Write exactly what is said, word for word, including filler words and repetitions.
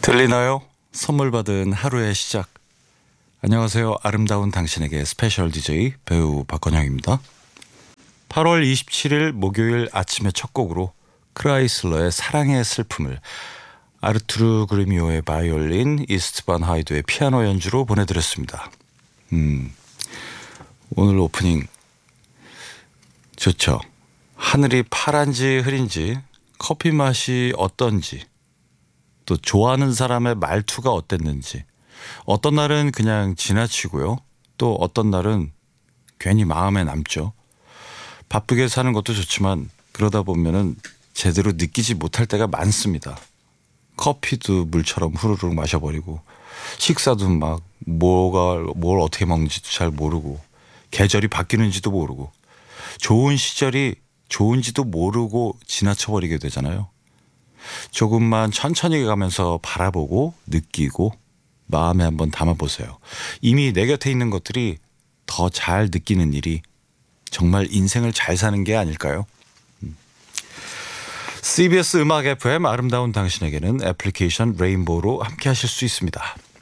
들리나요? 선물 받은 하루의 시작. 안녕하세요. 아름다운 당신에게 스페셜 디제이 배우 박건영입니다. 팔월 이십칠일 목요일 아침의 첫 곡으로 크라이슬러의 사랑의 슬픔을 아르투르 그리미오의 바이올린, 이스트반 하이드의 피아노 연주로 보내드렸습니다. 음, 오늘 오프닝 좋죠. 하늘이 파란지 흐린지, 커피 맛이 어떤지, 또 좋아하는 사람의 말투가 어땠는지, 어떤 날은 그냥 지나치고요. 또 어떤 날은 괜히 마음에 남죠. 바쁘게 사는 것도 좋지만 그러다 보면은 제대로 느끼지 못할 때가 많습니다. 커피도 물처럼 후루룩 마셔버리고, 식사도 막 뭐가 뭘 어떻게 먹는지도 잘 모르고, 계절이 바뀌는지도 모르고, 좋은 시절이 좋은지도 모르고 지나쳐버리게 되잖아요. 조금만 천천히 가면서 바라보고 느끼고 마음에 한번 담아보세요. 이미 내 곁에 있는 것들이 더 잘 느끼는 일이 정말 인생을 잘 사는 게 아닐까요? 씨비에스 음악 에프엠 아름다운 당신에게는 애플리케이션 레인보우로 함께 하실 수 있습니다.